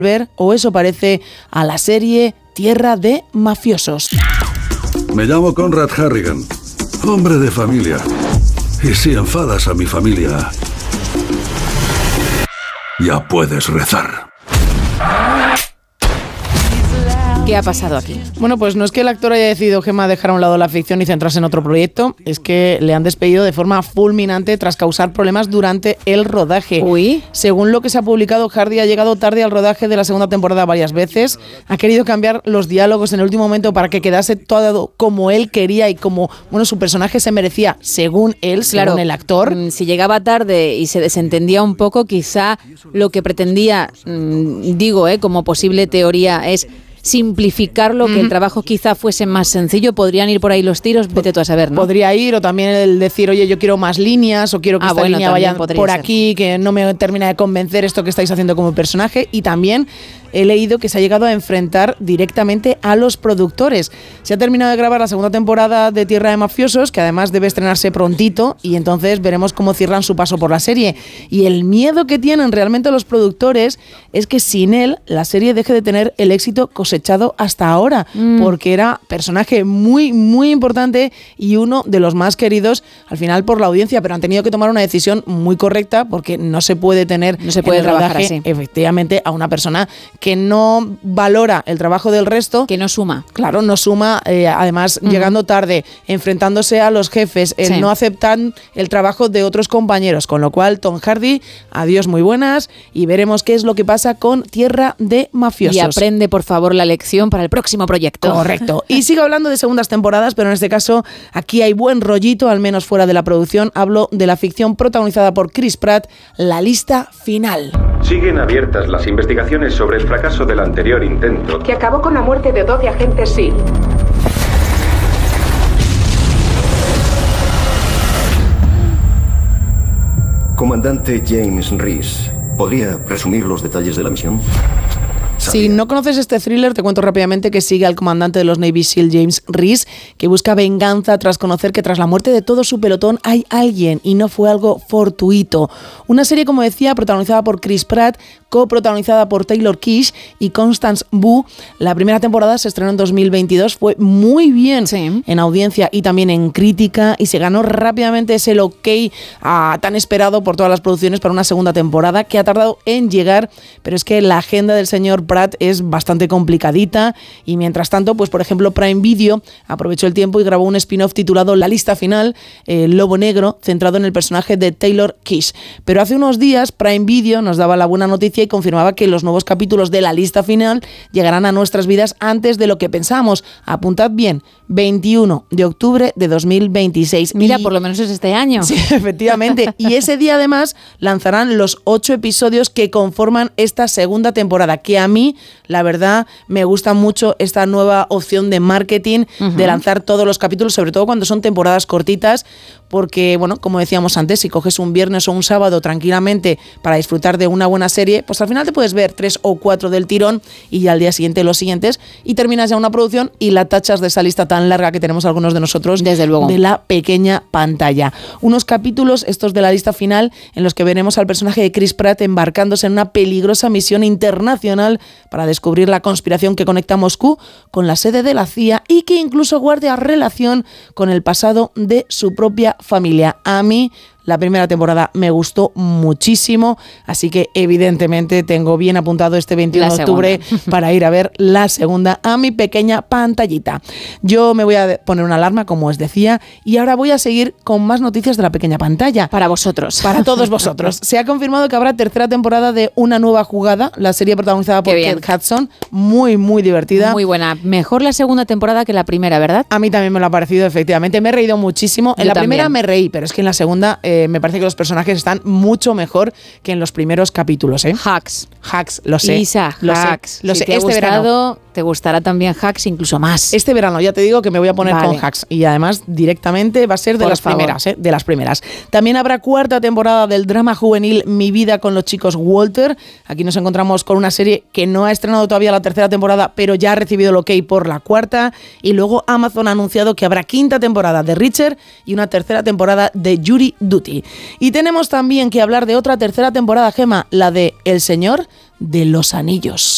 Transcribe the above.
ver, o eso parece, a la serie Tierra de Mafiosos. Me llamo Conrad Harrigan, hombre de familia. Y si enfadas a mi familia, ya puedes rezar. ¿Qué ha pasado aquí? Bueno, pues no es que el actor haya decidido, Gemma, dejar a un lado la ficción y centrarse en otro proyecto, es que le han despedido de forma fulminante tras causar problemas durante el rodaje. Uy. Según lo que se ha publicado, Hardy ha llegado tarde al rodaje de la segunda temporada varias veces, ha querido cambiar los diálogos en el último momento para que quedase todo como él quería y como, bueno, su personaje se merecía, según él, según el actor. Si llegaba tarde y se desentendía un poco, quizá lo que pretendía, como posible teoría, es simplificarlo, que el trabajo quizá fuese más sencillo. Podrían ir por ahí los tiros, vete tú a saber, ¿no? Podría ir, o también el decir, oye, yo quiero más líneas, o quiero que esta línea vaya por aquí, que no me termina de convencer esto que estáis haciendo como personaje. Y también he leído que se ha llegado a enfrentar directamente a los productores. Se ha terminado de grabar la segunda temporada de Tierra de Mafiosos, que además debe estrenarse prontito, y entonces veremos cómo cierran su paso por la serie. Y el miedo que tienen realmente los productores es que sin él la serie deje de tener el éxito cosechado hasta ahora, porque era personaje muy, muy importante y uno de los más queridos al final por la audiencia, pero han tenido que tomar una decisión muy correcta, porque no se puede tener, no se puede trabajar así, efectivamente, a una persona que no valora el trabajo del resto, que no suma. Claro, no suma, además llegando tarde, enfrentándose a los jefes, no aceptan el trabajo de otros compañeros, con lo cual Tom Hardy, adiós muy buenas, y veremos qué es lo que pasa con Tierra de Mafiosos. Y aprende, por favor, la lección para el próximo proyecto. Correcto. Y sigo hablando de segundas temporadas, pero en este caso aquí hay buen rollito, al menos fuera de la producción. Hablo de la ficción protagonizada por Chris Pratt, La lista final. Siguen abiertas las investigaciones sobre el fracaso del anterior intento, que acabó con la muerte de 12 agentes SEAL. Comandante James Reese, ¿podría resumir los detalles de la misión? Si no conoces este thriller, te cuento rápidamente que sigue al comandante de los Navy SEAL, James Reese, que busca venganza tras conocer que tras la muerte de todo su pelotón hay alguien y no fue algo fortuito. Una serie, como decía, protagonizada por Chris Pratt, coprotagonizada por Taylor Kitsch y Constance Wu. La primera temporada se estrenó en 2022, fue muy bien en audiencia y también en crítica, y se ganó rápidamente ese ok tan esperado por todas las producciones para una segunda temporada, que ha tardado en llegar, pero es que la agenda del señor Pratt es bastante complicadita, y mientras tanto, pues por ejemplo Prime Video aprovechó el tiempo y grabó un spin-off titulado La lista final, Lobo Negro, centrado en el personaje de Taylor Kitsch. Pero hace unos días Prime Video nos daba la buena noticia y confirmaba que los nuevos capítulos de La lista final llegarán a nuestras vidas antes de lo que pensábamos. Apuntad bien, 21 de octubre de 2026. Mira, por lo menos es este año. Sí, efectivamente. Y ese día además lanzarán los 8 episodios que conforman esta segunda temporada, que a mí, la verdad, me gusta mucho esta nueva opción de marketing, de lanzar todos los capítulos, sobre todo cuando son temporadas cortitas, porque, bueno, como decíamos antes, si coges un viernes o un sábado tranquilamente para disfrutar de una buena serie, pues al final te puedes ver 3 o 4 del tirón y al día siguiente los siguientes, y terminas ya una producción y la tachas de esa lista tan larga que tenemos algunos de nosotros, desde luego, de la pequeña pantalla. Unos capítulos, estos de La lista final, en los que veremos al personaje de Chris Pratt embarcándose en una peligrosa misión internacional para descubrir la conspiración que conecta a Moscú con la sede de la CIA y que incluso guarda relación con el pasado de su propia familia. A mí la primera temporada me gustó muchísimo, así que evidentemente tengo bien apuntado este 21 de octubre para ir a ver la segunda a mi pequeña pantallita. Yo me voy a poner una alarma, como os decía, y ahora voy a seguir con más noticias de la pequeña pantalla. Para vosotros. Para todos vosotros. Se ha confirmado que habrá tercera temporada de Una nueva jugada, la serie protagonizada por Kate Hudson. Muy, muy divertida. Muy buena. Mejor la segunda temporada que la primera, ¿verdad? A mí también me lo ha parecido, efectivamente. Me he reído muchísimo. En la primera me reí, pero es que en la segunda me parece que los personajes están mucho mejor que en los primeros capítulos, ¿eh? Hacks, lo sé. Isa, lo Hacks. Sé, lo si sé. te ha gustado, te gustará también Hacks, incluso más. Este verano ya te digo que me voy a poner con Hacks, y además directamente va a ser de las primeras, de las primeras. También habrá cuarta temporada del drama juvenil Mi vida con los chicos Walter. Aquí nos encontramos con una serie que no ha estrenado todavía la tercera temporada, pero ya ha recibido el ok por la cuarta. Y luego Amazon ha anunciado que habrá quinta temporada de Reacher y una tercera temporada de Jury Duty. Y tenemos también que hablar de otra tercera temporada, Gemma, la de El Señor de los Anillos.